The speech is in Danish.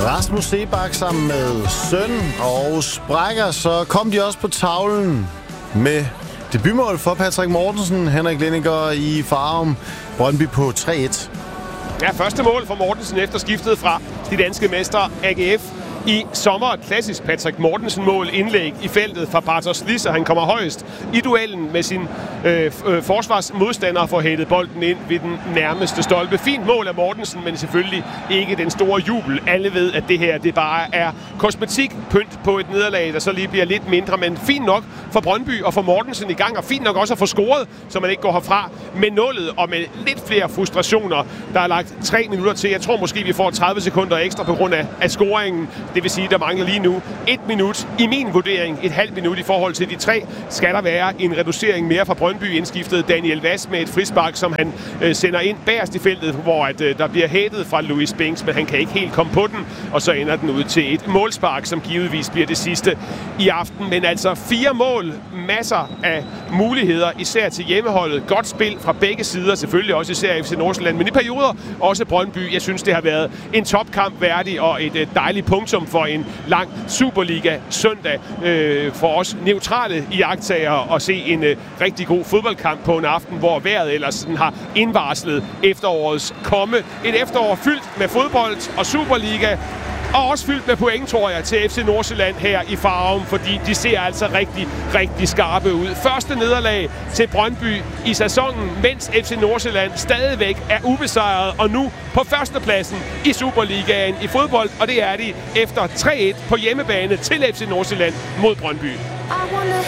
Rasmus Seebach sammen med søn og sprækker, så kom de også på tavlen med debutmål for Patrick Mortensen, Henrik Lindinger i Farum, Brøndby på 3-1. Ja, første mål for Mortensen efter skiftet fra de danske mestre AGF i sommer. Et klassisk Patrick Mortensen-mål, indlæg i feltet fra Bartosz Lis, og han kommer højst i duellen med sin forsvarsmodstander for hættet bolden ind ved den nærmeste stolpe. Fint mål af Mortensen, men selvfølgelig ikke den store jubel. Alle ved, at det her det bare er kosmetik, pynt på et nederlag, der så lige bliver lidt mindre, men fint nok for Brøndby og for Mortensen i gang, og fint nok også at få scoret, så man ikke går herfra med nullet og med lidt flere frustrationer. Der er lagt 3 minutter til. Jeg tror måske, vi får 30 sekunder ekstra på grund af scoringen. Det vil sige, der mangler lige nu 1 minut i min vurdering, et halvt minut i forhold til de 3. Skal der være en reducering mere fra Brøndby, indskiftet Daniel Vass med et frispark, som han sender ind bagerst i feltet, hvor der bliver hættet fra Louis Binks, men han kan ikke helt komme på den, og så ender den ud til et målspark, som givetvis bliver det sidste i aften. Men altså 4 mål, masser af muligheder, især til hjemmeholdet. Godt spil fra begge sider, selvfølgelig også især FC Nordsjælland, men i perioder også Brøndby. Jeg synes, det har været en topkamp værdig og et dejligt punktum for en lang Superliga søndag for os neutrale iagttagere at se en rigtig god fodboldkamp på en aften, hvor vejret ellers sådan har indvarslet efterårets komme. Et efterår fyldt med fodbold og Superliga, og også fyldt med point, tror jeg, til FC Nordsjælland her i Farum, fordi de ser altså rigtig, rigtig skarpe ud. Første nederlag til Brøndby i sæsonen, mens FC Nordsjælland stadigvæk er ubesejret, og nu på førstepladsen i Superligaen i fodbold, og det er de efter 3-1 på hjemmebane til FC Nordsjælland mod Brøndby.